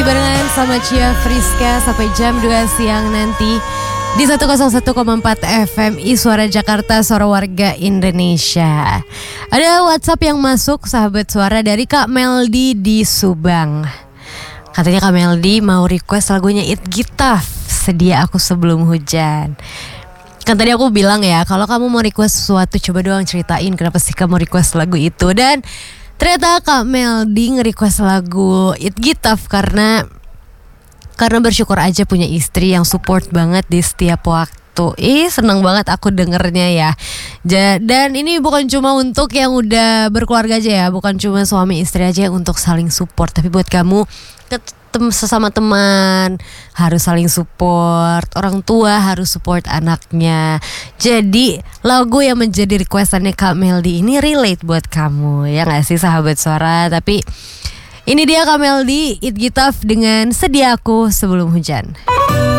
masih barengan sama Cia Friska sampai jam 2 siang nanti di 101,4 FMI Suara Jakarta, Suara Warga Indonesia. Ada WhatsApp yang masuk, sahabat suara, dari Kak Meldi di Subang. Katanya Kak Meldi mau request lagunya It Gitaf, Sedia Aku Sebelum Hujan. Kan tadi aku bilang ya, kalau kamu mau request sesuatu, coba doang ceritain kenapa sih kamu request lagu itu. Dan ternyata Kak Meldi nge-request lagu It Gitaf karena bersyukur aja punya istri yang support banget di setiap waktu. Seneng banget aku dengernya ya. Dan ini bukan cuma untuk yang udah berkeluarga aja ya, bukan cuma suami istri aja yang untuk saling support, tapi buat kamu sesama teman harus saling support, orang tua harus support anaknya. Jadi lagu yang menjadi requestannya Kak Meldi ini relate buat kamu, ya gak sih sahabat suara? Tapi ini dia Kak Meldi, It Gitaf dengan Sedia Aku Sebelum Hujan.